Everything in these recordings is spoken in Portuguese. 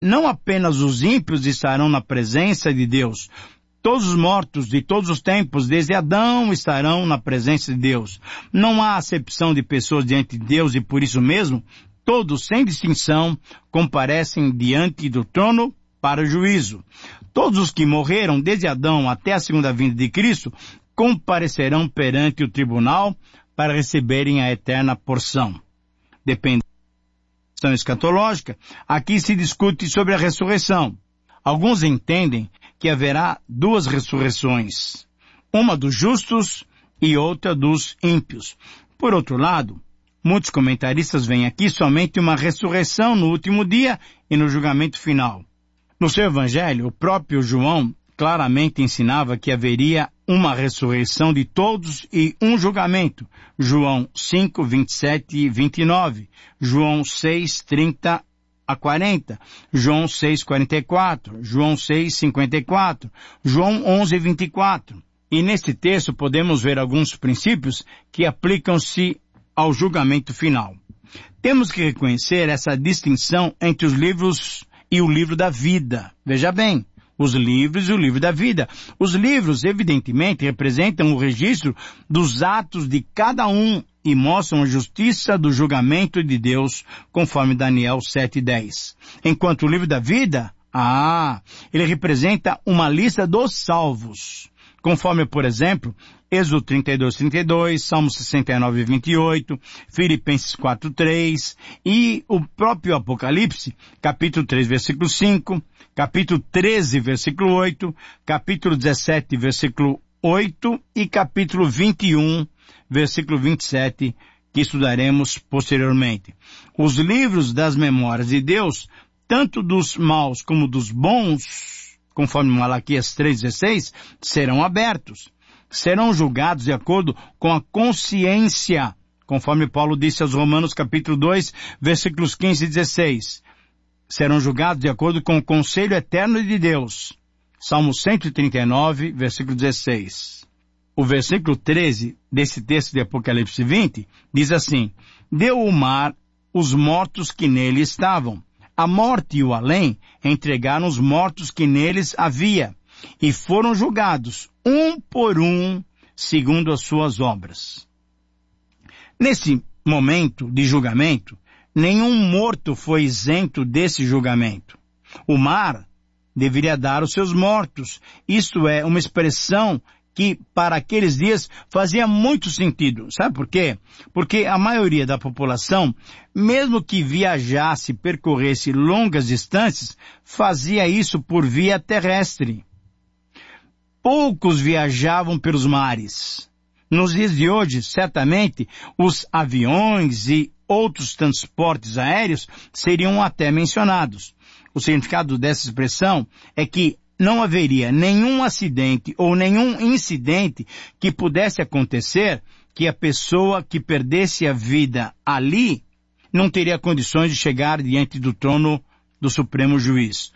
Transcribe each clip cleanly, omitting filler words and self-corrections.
não apenas os ímpios estarão na presença de Deus. Todos os mortos de todos os tempos, desde Adão, estarão na presença de Deus. Não há acepção de pessoas diante de Deus e por isso mesmo, todos, sem distinção, comparecem diante do trono para o juízo. Todos os que morreram desde Adão até a segunda vinda de Cristo comparecerão perante o tribunal para receberem a eterna porção. Dependendo da questão escatológica, aqui se discute sobre a ressurreição. Alguns entendem que haverá duas ressurreições, uma dos justos e outra dos ímpios. Por outro lado, muitos comentaristas veem aqui somente uma ressurreição no último dia e no julgamento final. No seu evangelho, o próprio João claramente ensinava que haveria uma ressurreição de todos e um julgamento. João 5, 27 e 29, João 6, 30 a 40, João 6, 44, João 6, 54, João 11, 24. E neste texto podemos ver alguns princípios que aplicam-se ao julgamento final. Temos que reconhecer essa distinção entre os livros e o livro da vida. Veja bem, os livros e o livro da vida. Os livros, evidentemente, representam o registro dos atos de cada um e mostram a justiça do julgamento de Deus, conforme Daniel 7:10. Enquanto o livro da vida, ele representa uma lista dos salvos, conforme, por exemplo, Êxodo 32:32, Salmo 69:28, Filipenses 4:3 e o próprio Apocalipse, capítulo 3, versículo 5, capítulo 13, versículo 8, capítulo 17, versículo 8 e capítulo 21, versículo 27, que estudaremos posteriormente. Os livros das memórias de Deus, tanto dos maus como dos bons, conforme Malaquias 3:16, serão abertos. Serão julgados de acordo com a consciência, conforme Paulo disse aos Romanos capítulo 2, versículos 15 e 16. Serão julgados de acordo com o conselho eterno de Deus. Salmo 139, versículo 16. O versículo 13 desse texto de Apocalipse 20 diz assim: deu o mar os mortos que nele estavam. A morte e o além entregaram os mortos que neles havia, e foram julgados, um por um, segundo as suas obras. Nesse momento de julgamento, nenhum morto foi isento desse julgamento. O mar deveria dar os seus mortos. Isto é uma expressão que para aqueles dias fazia muito sentido. Sabe por quê? Porque a maioria da população, mesmo que viajasse, percorresse longas distâncias, fazia isso por via terrestre. Poucos viajavam pelos mares. Nos dias de hoje, certamente, os aviões e outros transportes aéreos seriam até mencionados. O significado dessa expressão é que não haveria nenhum acidente ou nenhum incidente que pudesse acontecer que a pessoa que perdesse a vida ali não teria condições de chegar diante do trono do Supremo Juiz.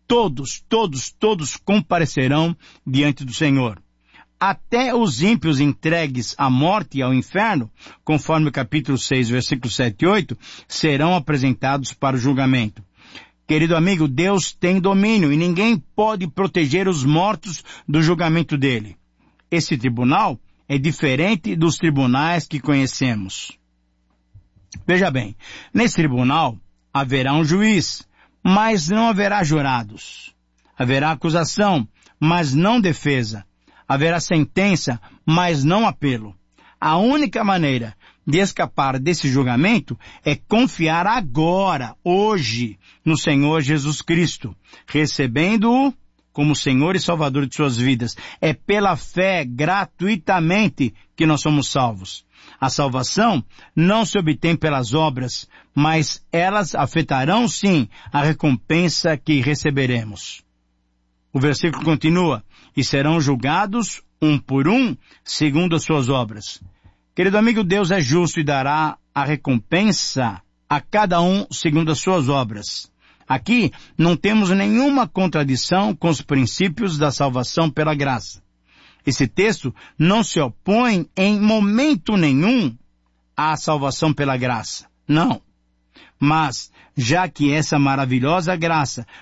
Todos comparecerão diante do Senhor. Até os ímpios entregues à morte e ao inferno, conforme o capítulo 6, versículos 7 e 8, serão apresentados para o julgamento. Querido amigo, Deus tem domínio e ninguém pode proteger os mortos do julgamento dele. Esse tribunal é diferente dos tribunais que conhecemos. Veja bem, nesse tribunal haverá um juiz, mas não haverá jurados. Haverá acusação, mas não defesa. Haverá sentença, mas não apelo. A única maneira de escapar desse julgamento é confiar agora, hoje, no Senhor Jesus Cristo, recebendo-o como Senhor e Salvador de suas vidas. É pela fé, gratuitamente, que nós somos salvos. A salvação não se obtém pelas obras, mas elas afetarão sim a recompensa que receberemos. O versículo continua: e serão julgados um por um, segundo as suas obras. Querido amigo, Deus é justo e dará a recompensa a cada um segundo as suas obras. Aqui não temos nenhuma contradição com os princípios da salvação pela graça. Esse texto não se opõe em momento nenhum à salvação pela graça. Não. Mas, já que essa maravilhosa graça